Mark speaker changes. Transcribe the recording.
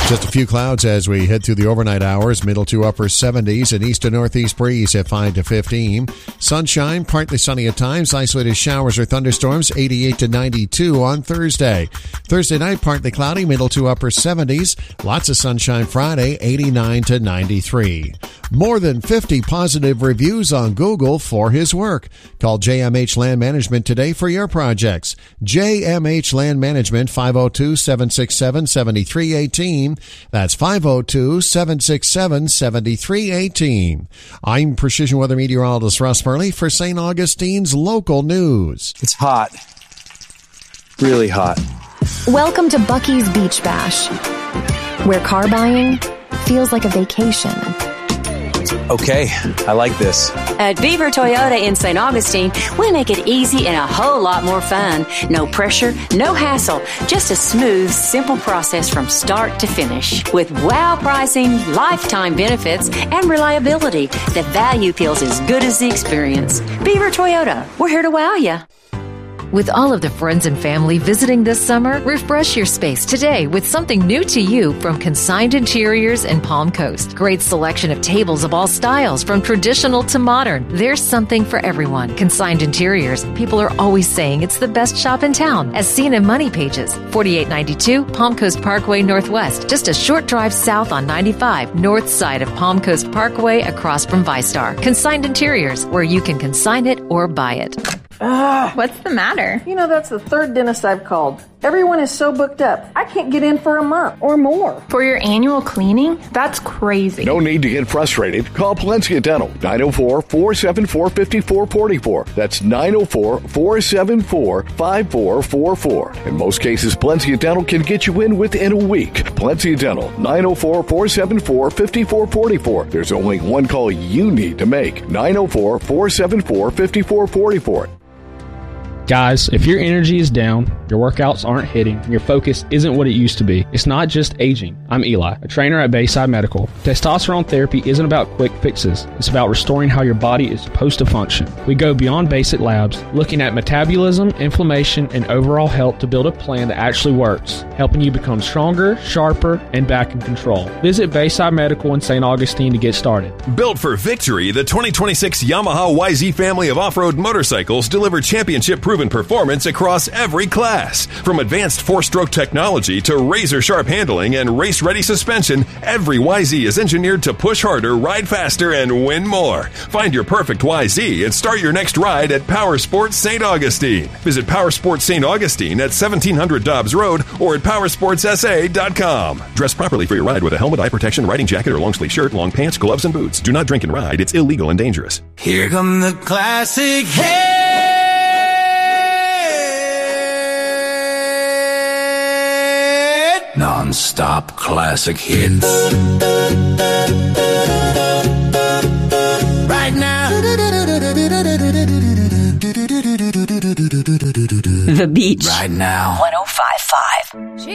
Speaker 1: Just a few clouds as we head through the overnight hours, middle to upper 70s, and east to northeast breeze at 5 to 15. Sunshine, partly sunny at times, isolated showers or thunderstorms, 88 to 92 on Thursday. Thursday night, partly cloudy, middle to upper 70s, lots of sunshine Friday, 89 to 93. More than 50 positive reviews on Google for his work. Call JMH Land Management today for your projects. JMH Land Management, 502-767-7318. That's 502-767-7318. I'm Precision Weather Meteorologist Russ Murley for St. Augustine's local news.
Speaker 2: It's hot. Really hot.
Speaker 3: Welcome to Bucky's Beach Bash, where car buying feels like a vacation.
Speaker 2: Okay, I like this.
Speaker 4: At Beaver Toyota in St. Augustine, we make it easy and a whole lot more fun. No pressure, no hassle, just a smooth, simple process from start to finish. With wow pricing, lifetime benefits, and reliability, the value feels as good as the experience. Beaver Toyota, we're here to wow you.
Speaker 5: With all of the friends and family visiting this summer, refresh your space today with something new to you from Consigned Interiors and Palm Coast. Great selection of tables of all styles, from traditional to modern. There's something for everyone. Consigned Interiors. People are always saying it's the best shop in town, as seen in Money Pages. 4892 Palm Coast Parkway Northwest, just a short drive south on 95, north side of Palm Coast Parkway across from ViStar. Consigned Interiors, where you can consign it or buy it.
Speaker 6: What's the matter?
Speaker 7: You know, that's the third dentist I've called. Everyone is so booked up. I can't get in for a month or more.
Speaker 6: For your annual cleaning? That's crazy.
Speaker 8: No need to get frustrated. Call Palencia Dental, 904-474-5444. That's 904-474-5444. In most cases, Palencia Dental can get you in within a week. Palencia Dental, 904-474-5444. There's only one call you need to make, 904-474-5444.
Speaker 9: Guys, if your energy is down, your workouts aren't hitting, and your focus isn't what it used to be, it's not just aging. I'm Eli, a trainer at Bayside Medical. Testosterone therapy isn't about quick fixes. It's about restoring how your body is supposed to function. We go beyond basic labs, looking at metabolism, inflammation, and overall health to build a plan that actually works, helping you become stronger, sharper, and back in control. Visit Bayside Medical in St. Augustine to get started.
Speaker 10: Built for victory, the 2026 Yamaha YZ family of off-road motorcycles deliver championship-proven performance across every class. From advanced four-stroke technology to razor-sharp handling and race-ready suspension, every YZ is engineered to push harder, ride faster, and win more. Find your perfect YZ and start your next ride at Power Sports St. Augustine. Visit Power Sports St. Augustine at 1700 Dobbs Road or at powersportsa.com. Dress properly for your ride with a helmet, eye protection, riding jacket, or long-sleeve shirt, long pants, gloves, and boots. Do not drink and ride. It's illegal and dangerous.
Speaker 11: Here come the classic hits. Non-stop classic hits. Right now.
Speaker 4: The Beach.
Speaker 11: Right now.
Speaker 4: 105.5.